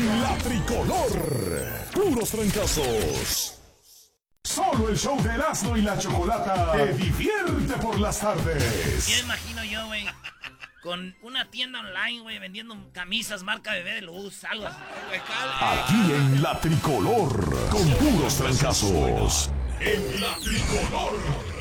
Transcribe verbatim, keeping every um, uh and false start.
En la tricolor, puros trancazos. Solo el show de Erasmo y la Chocolata te divierte por las tardes. ¿Qué imagino yo, güey? Con una tienda online, güey, vendiendo camisas marca Bebé de Luz, algo así. Aquí en la tricolor, con puros trancazos. En la tricolor.